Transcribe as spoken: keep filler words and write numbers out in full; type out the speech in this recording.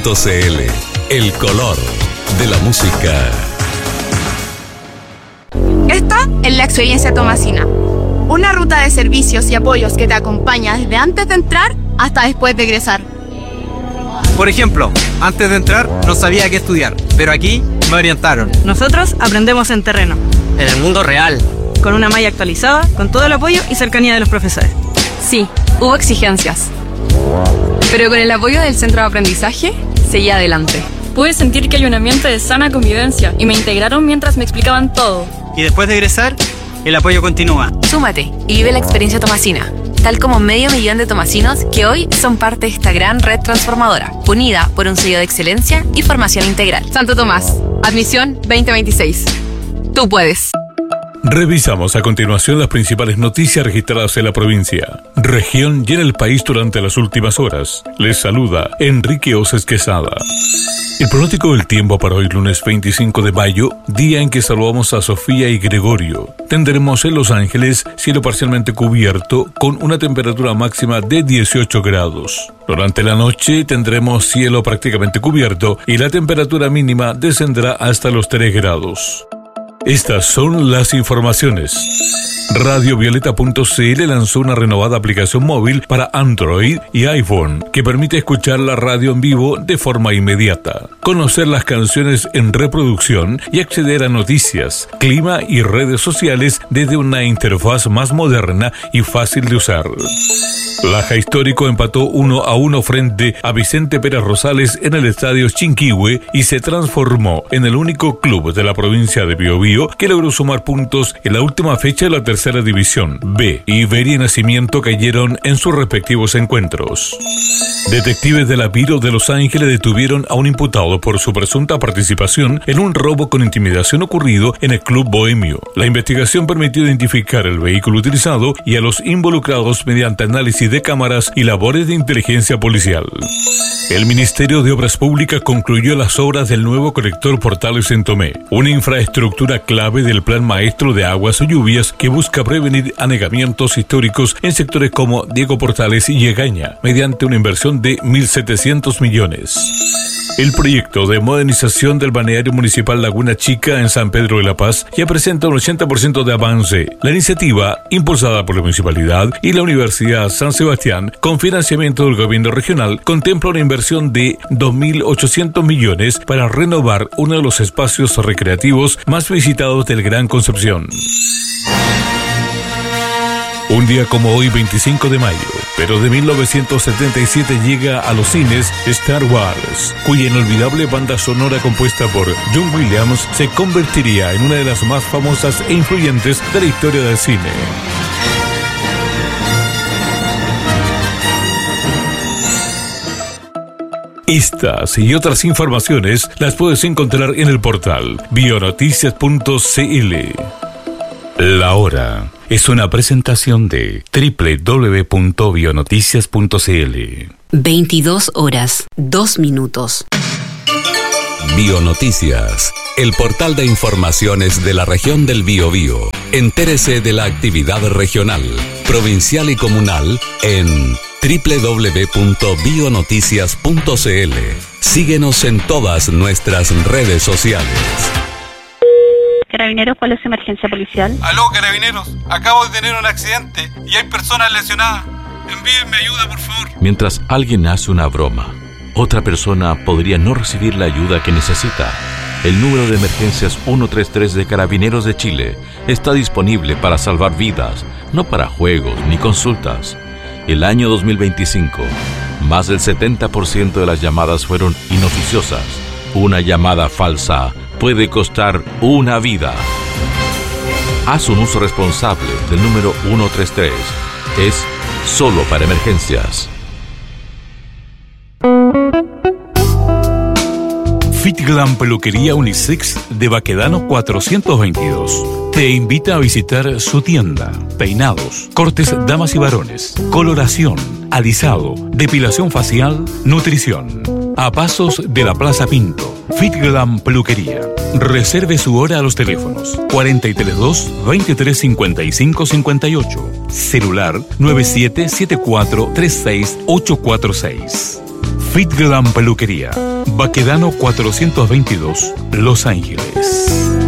punto c l. El color de la música. Esta es la experiencia Tomasina. Una ruta de servicios y apoyos que te acompaña desde antes de entrar hasta después de egresar. Por ejemplo, antes de entrar no sabía qué estudiar, pero aquí me orientaron. Nosotros aprendemos en terreno. En el mundo real. Con una malla actualizada, con todo el apoyo y cercanía de los profesores. Sí, hubo exigencias. Pero con el apoyo del centro de aprendizaje, seguí adelante. Pude sentir que hay un ambiente de sana convivencia y me integraron mientras me explicaban todo. Y después de egresar, el apoyo continúa. Súmate y vive la experiencia Tomasina, tal como medio millón de tomasinos que hoy son parte de esta gran red transformadora, unida por un sello de excelencia y formación integral. Santo Tomás, admisión veinte veintiséis. Tú puedes. Revisamos a continuación las principales noticias registradas en la provincia, región y en el país durante las últimas horas. Les saluda Enrique Oces Quesada. El pronóstico del tiempo para hoy lunes veinticinco de mayo, día en que saludamos a Sofía y Gregorio. Tendremos en Los Ángeles cielo parcialmente cubierto con una temperatura máxima de dieciocho grados. Durante la noche tendremos cielo prácticamente cubierto y la temperatura mínima descenderá hasta los tres grados. Estas son las informaciones. Radio Violeta punto c l lanzó una renovada aplicación móvil para Android y iPhone que permite escuchar la radio en vivo de forma inmediata, conocer las canciones en reproducción y acceder a noticias, clima y redes sociales desde una interfaz más moderna y fácil de usar. Laja Histórico empató uno a uno frente a Vicente Pérez Rosales en el estadio Chinquihue y se transformó en el único club de la provincia de Biobío que logró sumar puntos en la última fecha de la tercera división B. Iberia y Nacimiento cayeron en sus respectivos encuentros. Detectives de la Biro de Los Ángeles detuvieron a un imputado por su presunta participación en un robo con intimidación ocurrido en el Club Bohemio. La investigación permitió identificar el vehículo utilizado y a los involucrados mediante análisis de cámaras y labores de inteligencia policial. El Ministerio de Obras Públicas concluyó las obras del nuevo colector Portales en Tomé, una infraestructura clave del Plan Maestro de Aguas y Lluvias que busca prevenir anegamientos históricos en sectores como Diego Portales y Yegaña, mediante una inversión de mil setecientos millones. El proyecto de modernización del balneario municipal Laguna Chica en San Pedro de la Paz ya presenta un ochenta por ciento de avance. La iniciativa, impulsada por la municipalidad y la Universidad San Sebastián, con financiamiento del gobierno regional, contempla una inversión de dos mil ochocientos millones para renovar uno de los espacios recreativos más visitados del Gran Concepción. Un día como hoy, veinticinco de mayo, pero de mil novecientos setenta y siete llega a los cines Star Wars, cuya inolvidable banda sonora compuesta por John Williams se convertiría en una de las más famosas e influyentes de la historia del cine. Estas y otras informaciones las puedes encontrar en el portal bionoticias punto c l. La hora es una presentación de doble u doble u doble u punto bionoticias punto c l. veintidós horas, dos minutos. Bionoticias, el portal de informaciones de la región del Biobío. Entérese de la actividad regional, provincial y comunal en doble u doble u doble u punto bionoticias punto c l. Síguenos en todas nuestras redes sociales. Carabineros, ¿cuál es su emergencia policial? Aló, Carabineros, acabo de tener un accidente y hay personas lesionadas. Envíenme ayuda, por favor. Mientras alguien hace una broma, otra persona podría no recibir la ayuda que necesita. El número de emergencias ciento treinta y tres de Carabineros de Chile está disponible para salvar vidas, no para juegos ni consultas. El año dos mil veinticinco, más del setenta por ciento de las llamadas fueron inoficiosas. Una llamada falsa puede costar una vida. Haz un uso responsable del número ciento treinta y tres. Es solo para emergencias. Fitglam Peluquería Unisex de Baquedano cuatrocientos veintidós te invita a visitar su tienda. Peinados, cortes damas y varones, coloración, alisado, depilación facial, nutrición. A pasos de la Plaza Pinto. Fitglam Peluquería. Reserve su hora a los teléfonos cuarenta y tres dos, veintitrés cincuenta y cinco cincuenta y ocho. Celular nueve siete siete cuatro tres seis ocho cuatro seis. Fit Glam Peluquería, Baquedano cuatrocientos veintidós, Los Ángeles.